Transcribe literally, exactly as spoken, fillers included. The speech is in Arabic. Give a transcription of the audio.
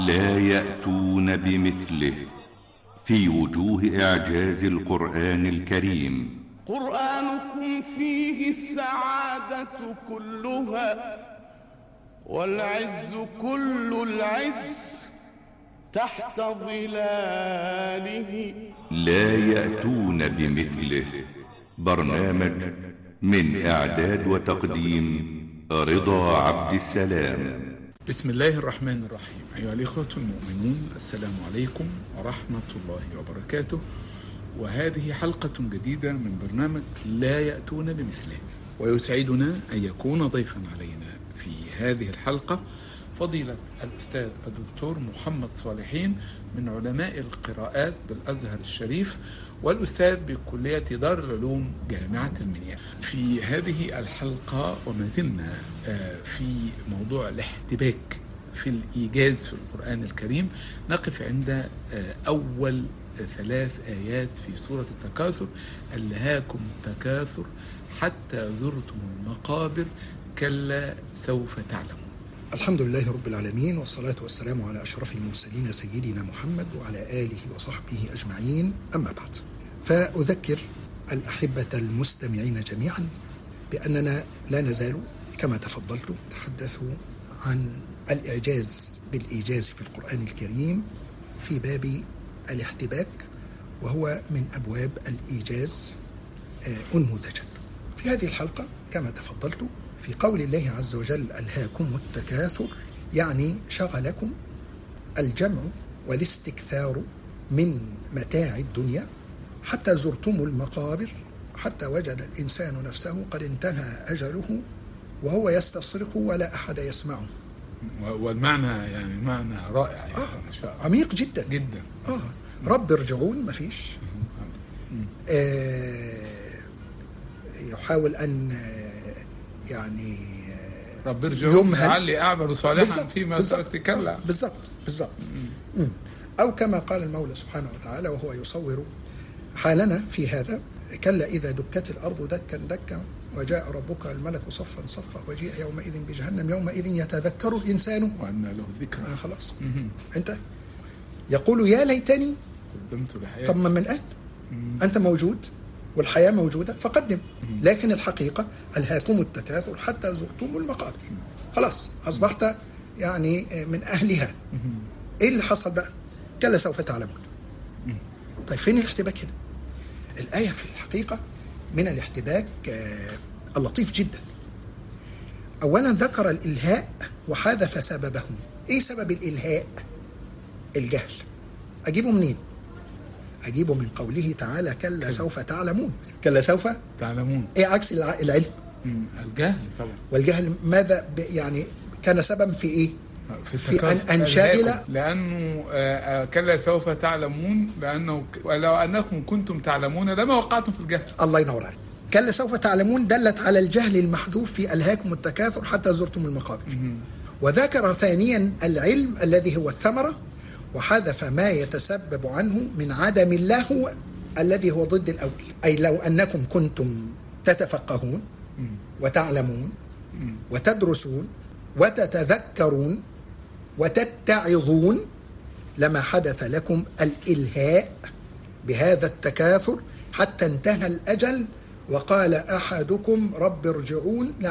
لا يأتون بمثله في وجوه إعجاز القرآن الكريم. قرآنكم فيه السعادة كلها والعز كل العز تحت ظلاله. لا يأتون بمثله، برنامج من إعداد وتقديم رضا عبد السلام. بسم الله الرحمن الرحيم. أيها الإخوة المؤمنون، السلام عليكم ورحمة الله وبركاته، وهذه حلقة جديدة من برنامج لا يأتون بمثله. ويسعدنا أن يكون ضيفا علينا في هذه الحلقة فضيلة الأستاذ الدكتور محمد صالحين من علماء القراءات بالأزهر الشريف، والأستاذ بكلية دار العلوم جامعة المنيا. في هذه الحلقة وما زلنا في موضوع الاحتباك في الإيجاز في القرآن الكريم، نقف عند أول ثلاث آيات في سورة التكاثر: ألهاكم التكاثر حتى زرتم المقابر كلا سوف تعلمون. الحمد لله رب العالمين، والصلاة والسلام على أشرف المرسلين سيدنا محمد وعلى آله وصحبه أجمعين، أما بعد. فأذكر الأحبة المستمعين جميعا بأننا لا نزال كما تفضلتم نتحدث عن الإعجاز بالإيجاز في القرآن الكريم في باب الاحتباك، وهو من أبواب الإيجاز أنموذجا. في هذه الحلقة كما تفضلتم في قول الله عز وجل ألهاكم التكاثر، يعني شغلكم الجمع والاستكثار من متاع الدنيا حتى زرتم المقابر، حتى وجد الإنسان نفسه قد انتهى أجله وهو يستصرخ ولا أحد يسمعه. والمعنى يعني معنى رائع يعني آه إن شاء الله. عميق جدا جدا. آه رب ارجعون ما فيش. آه يحاول أن يعني رب ارجعون لعلي أعمل صالحا فيما تركت كلا. بالضبط بالضبط. أو كما قال المولى سبحانه وتعالى وهو يصور حالنا في هذا: كلا إذا دكت الأرض دكا دكا وجاء ربك الملك صفا صفا وجيء يومئذ بجهنم يومئذ يتذكر الإنسان وأن له ذكرى. آه خلاص. أنت يقول يا ليتني قدمت لحياتي. طب من الآن أنت موجود والحياة موجودة فقدم. لكن الحقيقة ألهاكم التكاثر حتى زرتم المقابر، خلاص أصبحت يعني من أهلها. إيه اللي حصل بقى؟ كلا سوف تعلمون. طيب فين الاحتباك هنا؟ الآية في الحقيقة من الاحتباك اللطيف جدا. أولا ذكر الإلهاء وحذف سببه. إيه سبب الإلهاء؟ الجهل. أجيبه منين؟ أجيبه من قوله تعالى كلا كل. سوف تعلمون. كلا سوف تعلمون. إيه عكس العلم؟ الجهل طبعا. والجهل ماذا يعني كان سبب في إيه؟ في, في أن أنشغل، لأنه آه كلا سوف تعلمون، لأنه لو أنكم كنتم تعلمون لما وقعتم في الجهل. الله ينور عليك. كلا سوف تعلمون دلت على الجهل المحذوف في ألهاكم التكاثر حتى زرتم المقابر. وذكر ثانيا العلم الذي هو الثمرة، وحذف ما يتسبب عنه من عدم اللهو الذي هو ضد الأول. أي لو أنكم كنتم تتفقهون وتعلمون وتدرسون وتتذكرون وتتعظون لما حدث لكم الإلهاء بهذا التكاثر حتى انتهى الأجل وقال أحدكم رب ارجعون